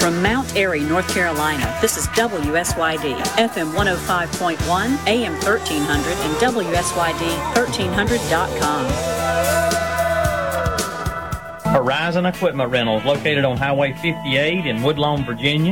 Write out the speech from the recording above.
From Mount Airy, North Carolina, this is WSYD, FM 105.1, AM 1300, and WSYD1300.com. Horizon Equipment Rentals, located on Highway 58 in Woodlawn, Virginia.